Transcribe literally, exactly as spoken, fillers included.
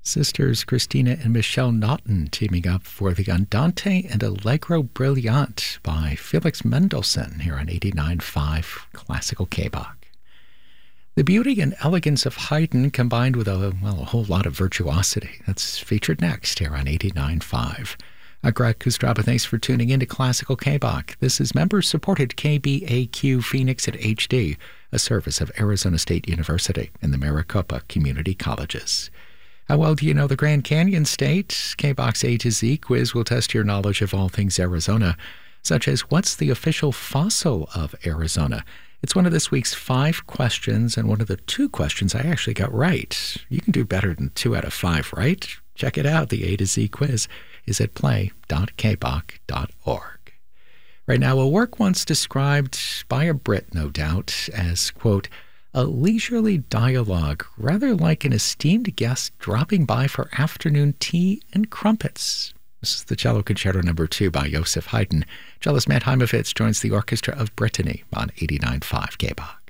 Sisters Christina and Michelle Naughton teaming up for the Andante and Allegro Brilliant by Felix Mendelssohn here on eighty-nine point five Classical K-Bach. The beauty and elegance of Haydn combined with a, well, a whole lot of virtuosity. That's featured next here on eighty-nine point five. I'm Greg Kustraba. Thanks for tuning in to Classical K-Bach. This is member-supported K B A Q Phoenix at H D, a service of Arizona State University and the Maricopa Community Colleges. How well do you know the Grand Canyon State? K-Bach's A to Z quiz will test your knowledge of all things Arizona, such as what's the official fossil of Arizona? It's one of this week's five questions, and one of the two questions I actually got right. You can do better than two out of five, right? Check it out. The A to Z quiz is at play dot k bach dot org. Right now, a work once described by a Brit, no doubt, as, quote, a leisurely dialogue, rather like an esteemed guest dropping by for afternoon tea and crumpets. This is the Cello Concerto Number two by Joseph Haydn. Cellist Matt Heimowitz joins the Orchestra of Brittany on eighty-nine point five K-Bach.